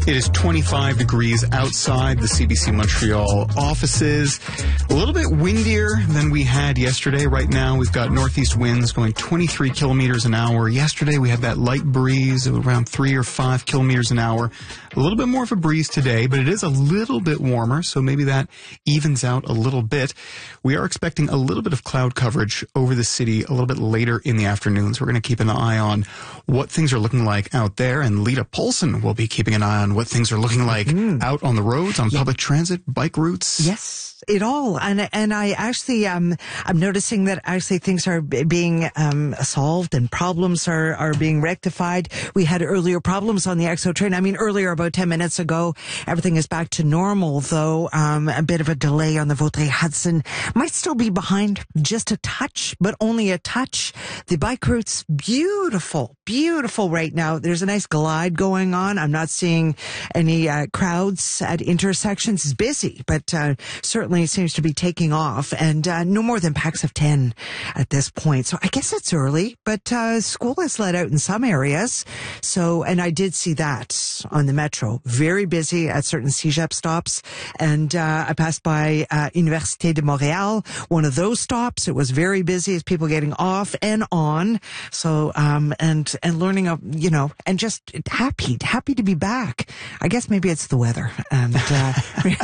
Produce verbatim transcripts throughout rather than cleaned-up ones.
It is twenty-five degrees outside the C B C Montreal offices. A little bit windier than we had yesterday. Right now, we've got northeast winds going twenty-three kilometers an hour. Yesterday, we had that light breeze of around three or five kilometers an hour. A little bit more of a breeze today, but it is a little bit warmer, so maybe that evens out a little bit. We are expecting a little bit of cloud coverage over the city a little bit later in the afternoon, so we're going to keep an eye on what things are looking like out there, and Lita Polson will be keeping an eye on what things are looking like mm. out on the roads, on yeah. public transit, bike routes. Yes, it all. And and I actually, um, I'm noticing that actually things are b- being um, solved and problems are, are being rectified. We had earlier problems on the X O train. I mean, earlier, about ten minutes ago, everything is back to normal, though um, a bit of a delay on the Vaudreuil-Hudson. Might still be behind just a touch, but only a touch. The bike route's beautiful, beautiful right now. There's a nice glide going on. I'm not seeing any uh, crowds at intersections. It's busy, but uh, certainly seems to be taking off, and uh, no more than packs of ten at this point. So I guess it's early, but uh, school is let out in some areas. So, and I did see that on the metro. Very busy at certain C G E P stops, and uh, I passed by uh, Université de Montréal, one of those stops. It was very busy as people getting off and on. So, um, and and learning, of, you know, and just happy, happy to be back. I guess maybe it's the weather. And, uh,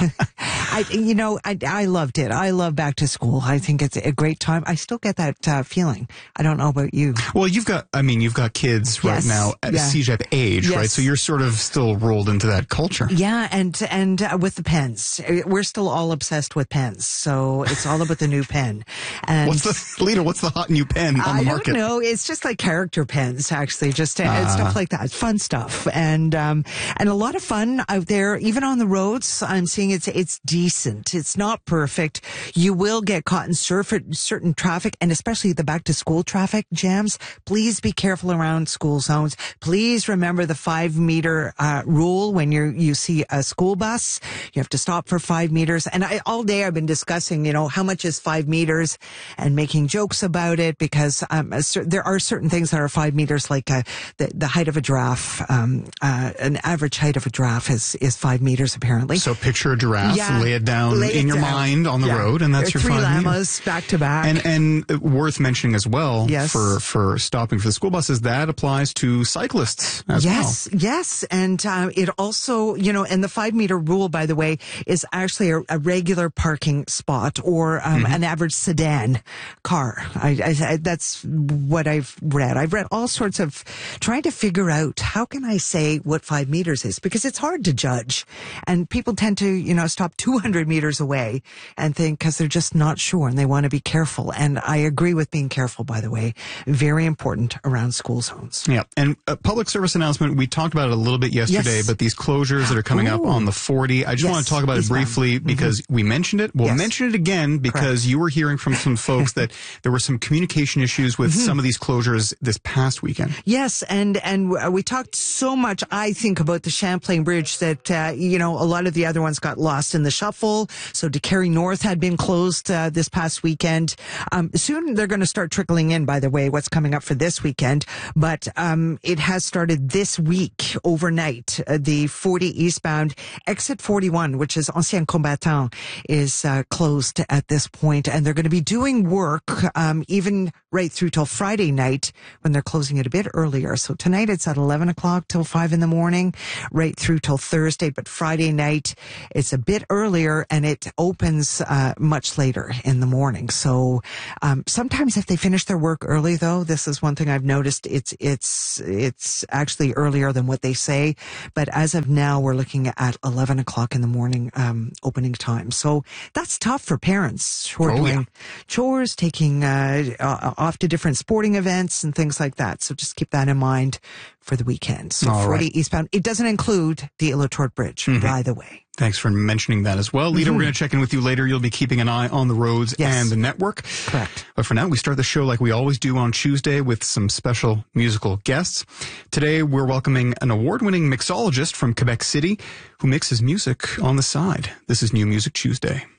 I, you know, I, I loved it. I love back to school. I think it's a great time. I still get that uh, feeling. I don't know about you. Well, you've got, I mean, you've got kids right yes. now at yeah. C G E P age, yes. right? So you're sort of still rolled into that culture. Yeah, and and uh, with the pens, we're still all obsessed with pens. So it's all about the new pen. And what's the Lita? What's the hot new pen on the market? I don't know. It's just like character pens, actually, just uh, uh. stuff like that. Fun stuff, and um, and a lot of fun out there. Even on the roads, I'm seeing it's it's decent. It's not perfect. You will get caught in certain certain traffic, and especially the back to school traffic jams. Please be careful around school zones. Please remember the five meter uh, rule when you you see a school bus. You have to stop for five meters. And I, all day I've been discussing, you know, how much is five meters and making jokes about it, because um, there are certain things that are five meters, like uh, the, the height of a giraffe. Um, uh, an average height of a giraffe is, is five meters, apparently. So picture a giraffe, yeah, lay it down lay it in your down. mind on the yeah. road, and that's there your three five llamas meters. back to back. And, and worth mentioning as well, yes. for, for stopping for the school buses, that applies to cyclists as yes, well. Yes, and uh, it also, you know, and the five meter rule, by the way, is actually a, a regular parking spot or um, mm-hmm. an average sedan car. I, I, I, that's what I've read. I've read all sorts of trying to figure out how can I say what five meters is, because it's hard to judge, and people tend to, you know, stop two hundred meters away and think, because they're just not sure and they want to be careful. And I agree with being careful, by the way, very important around school zones. Yeah, and a public service announcement. We talked about it a little bit yesterday, yes. but these closures that are coming Ooh. up on the forty. I just yes, want to talk about it briefly mm-hmm. because we mentioned it. We'll yes. mention it again because Correct. you were hearing from some folks that there were some communication issues with mm-hmm. some of these closures this past weekend. Yes, and and we talked so much, I think, about the Champlain Bridge that, uh, you know, a lot of the other ones got lost in the shuffle. So DeCarry North had been closed uh, this past weekend. Um, soon they're going to start trickling in, by the way, what's coming up for this weekend. But um, it has started this week, overnight. Uh, the forty eastbound, exit forty-one, which is Ancien Combattant, is uh, closed at this point. And they're going to be doing work um, even right through till Friday night, when they're closing it a bit earlier. So tonight it's at eleven o'clock till five in the morning, right through till Thursday. But Friday night it's a bit earlier, and it opens uh, much later in the morning. So um, sometimes if they finish their work early, though, this is one thing I've noticed. It's it's it's actually earlier than what they say. But as of now, we're looking at eleven o'clock in the morning um, opening time. So that's tough for parents who are oh, doing yeah. chores, taking uh, uh, off to different sporting events and things like that. So just keep that in mind for the weekend. So All forty right. eastbound. It doesn't include the Ilotort Bridge, mm-hmm. by the way. Thanks for mentioning that as well. Lita, mm-hmm. we're going to check in with you later. You'll be keeping an eye on the roads yes. and the network. Correct. But for now, we start the show like we always do on Tuesday with some special musical guests. Today, we're welcoming an award-winning mixologist from Quebec City who mixes music on the side. This is New Music Tuesday.